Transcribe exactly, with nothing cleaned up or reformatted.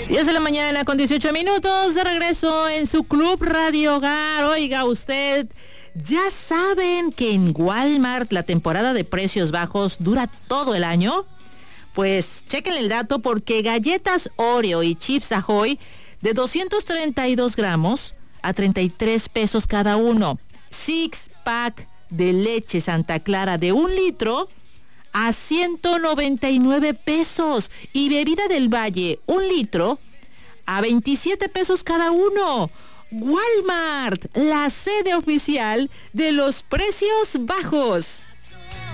diez de la mañana con dieciocho minutos, de regreso en su Club Radio Hogar. Oiga usted, ¿ya saben que en Walmart la temporada de precios bajos dura todo el año? Pues chequen el dato, porque galletas Oreo y Chips Ahoy de doscientos treinta y dos gramos a treinta y tres pesos cada uno. Six pack de leche Santa Clara de un litro a ciento noventa y nueve pesos. Y bebida del Valle, un litro, a veintisiete pesos cada uno. Walmart, la sede oficial de los precios bajos.